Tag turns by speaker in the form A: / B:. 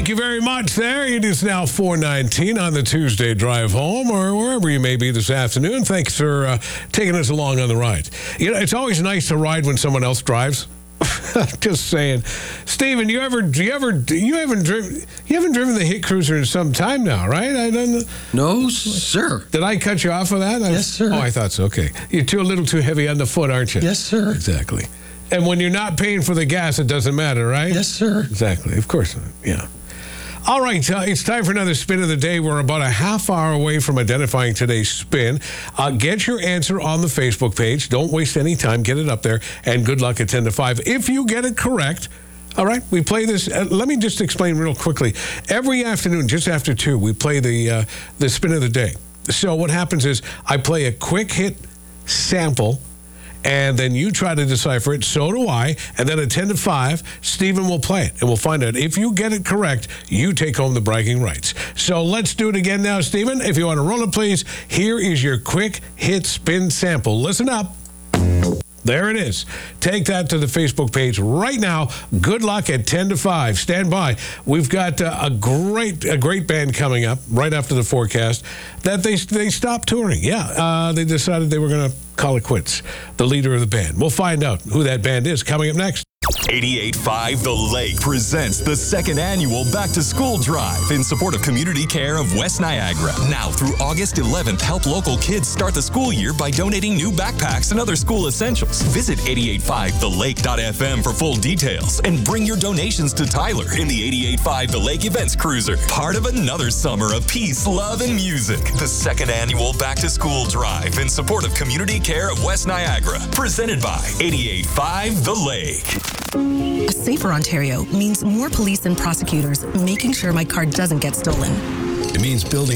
A: Thank you very much there. It is now 4:19 on the Tuesday drive home or wherever you may be this afternoon. Thanks for taking us along on the ride. You know, it's always nice to ride when someone else drives. Just saying. Stephen, you haven't driven the Hit Cruiser in some time now, right? I don't know.
B: No, sir.
A: Did I cut you off of that?
B: Yes, sir.
A: Oh, I thought so. Okay. You're a little too heavy on the foot, aren't you?
B: Yes, sir.
A: Exactly. And when you're not paying for the gas, it doesn't matter, right?
B: Yes, sir.
A: Exactly. Of course. Yeah. All right, it's time for another spin of the day. We're about a half hour away from identifying today's spin. Get your answer on the Facebook page. Don't waste any time. Get it up there. And good luck at 10 to 5. If you get it correct, all right, we play this. Let me just explain real quickly. Every afternoon, just after 2, we play the spin of the day. So what happens is I play a quick hit sample, and then you try to decipher it. So do I. And then at 10 to 5, Stephen will play it. And we'll find out. If you get it correct, you take home the bragging rights. So let's do it again now, Stephen. If you want to roll it, please. Here is your quick hit spin sample. Listen up. There it is. Take that to the Facebook page right now. Good luck at 10 to 5. Stand by. We've got a great band coming up right after the forecast that they stopped touring. Yeah, they decided they were going to call it quits. The leader of the band. We'll find out who that band is coming up next.
C: 88.5 The Lake presents the second annual Back to School Drive in support of Community Care of West Niagara. Now through August 11th, help local kids start the school year by donating new backpacks and other school essentials. Visit 885thelake.fm for full details and bring your donations to Tyler in the 88.5 The Lake Events Cruiser, part of another summer of peace, love, and music. The second annual Back to School Drive in support of Community Care of West Niagara, presented by 88.5 The Lake.
D: A safer Ontario means more police and prosecutors making sure my car doesn't get stolen.
E: It means building